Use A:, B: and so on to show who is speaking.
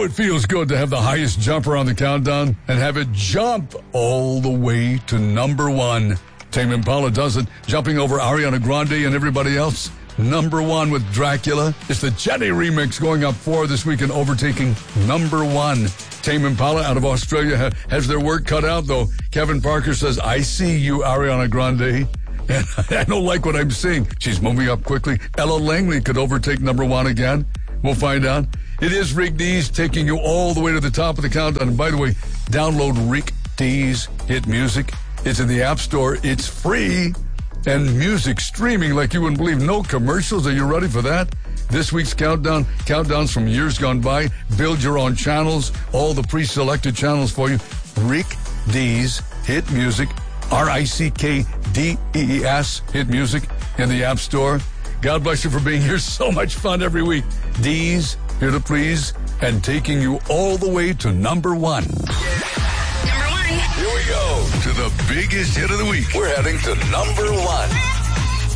A: it feels good to have the highest jumper on the countdown and have it jump all the way to number one. Tame Impala does it, jumping over Ariana Grande and everybody else. Number one with Dracula. It's the Jenny remix going up 4 this week and overtaking number one. Tame Impala out of Australia has their work cut out, though. Kevin Parker says, I see you, Ariana Grande. And I don't like what I'm seeing. She's moving up quickly. Ella Langley could overtake number one again. We'll find out. It is Rick Dees taking you all the way to the top of the countdown. And by the way, download Rick Dees Hit Music. It's in the App Store. It's free. And music streaming like you wouldn't believe. No commercials. Are you ready for that? This week's countdowns from years gone by. Build your own channels. All the pre-selected channels for you. Rick Dees Hit Music. RICKDEES Hit Music in the App Store. God bless you for being here. So much fun every week. Dees, here to please, and taking you all the way to number one.
B: Number one.
A: Here we go to the biggest hit of the week. We're heading to number one.